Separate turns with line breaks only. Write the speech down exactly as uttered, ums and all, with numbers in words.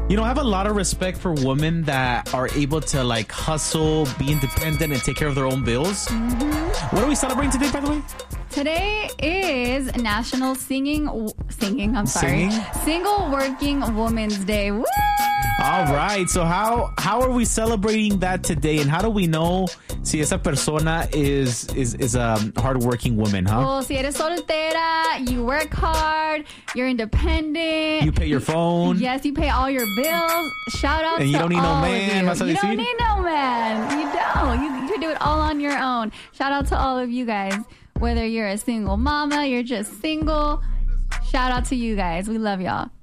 You know, I have a lot of respect for women that are able to like hustle, be independent, and take care of their own bills. Mm-hmm. What are we celebrating today, by the way?
Today is National Singing, Singing, I'm sorry,
Singing?
Single Working Women's Day. Woo!
All right. So how how are we celebrating that today, and how do we know si esa persona is is is a hardworking woman, huh?
Well, si eres soltera, you work hard, you're independent.
You pay your phone.
Yes, you pay all your bills. Shout out
And
to
you don't need no
all
man,
of
vas a
you. You
decir?
don't need no man. You don't. You, you can do it all on your own. Shout out to all of you guys. Whether you're a single mama, you're just single. Shout out to you guys. We love y'all.